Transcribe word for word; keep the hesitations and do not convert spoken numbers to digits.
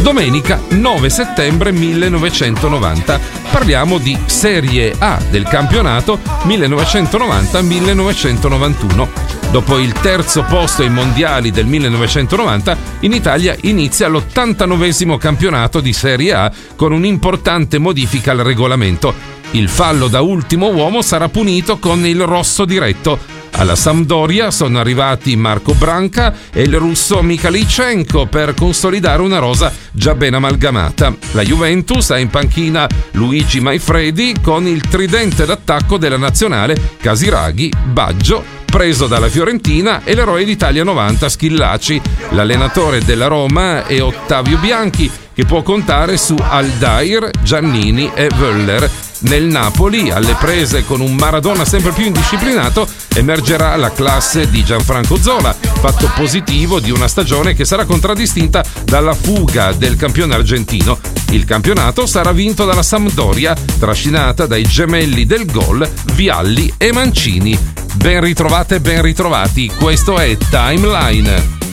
Domenica nove settembre millenovecentonovanta. Parliamo di Serie A del campionato millenovecentonovanta millenovecentonovantuno. Dopo il terzo posto ai mondiali del millenovecentonovanta, in Italia inizia l'ottantanovesimo campionato di Serie A con un'importante modifica al regolamento. Il fallo da ultimo uomo sarà punito con il rosso diretto. Alla Sampdoria sono arrivati Marco Branca e il russo Mikhailichenko per consolidare una rosa già ben amalgamata. La Juventus ha in panchina Luigi Maifredi con il tridente d'attacco della nazionale Casiraghi, Baggio, preso dalla Fiorentina, e l'eroe d'Italia novanta Schillaci. L'allenatore della Roma è Ottavio Bianchi, che può contare su Aldair, Giannini e Völler. Nel Napoli, alle prese con un Maradona sempre più indisciplinato, emergerà la classe di Gianfranco Zola, fatto positivo di una stagione che sarà contraddistinta dalla fuga del campione argentino. Il campionato sarà vinto dalla Sampdoria, trascinata dai gemelli del gol Vialli e Mancini. Ben ritrovate, ben ritrovati, questo è Timeline.